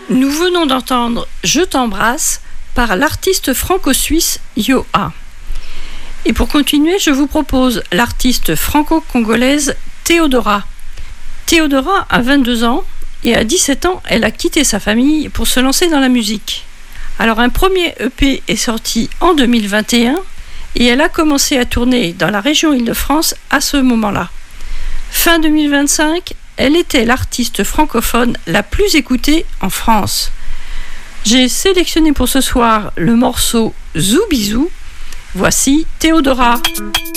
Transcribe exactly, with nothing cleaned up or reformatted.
Nous venons d'entendre « Je t'embrasse » par l'artiste franco-suisse Yoa. Et pour continuer, je vous propose l'artiste franco-congolaise Théodora. Théodora a vingt-deux ans et à dix-sept ans, elle a quitté sa famille pour se lancer dans la musique. Alors un premier E P est sorti en deux mille vingt et un et elle a commencé à tourner dans la région Île-de-France à ce moment-là. Fin deux mille vingt-cinq, elle était l'artiste francophone la plus écoutée en France. J'ai sélectionné pour ce soir le morceau Zoubizou. Voici Théodora.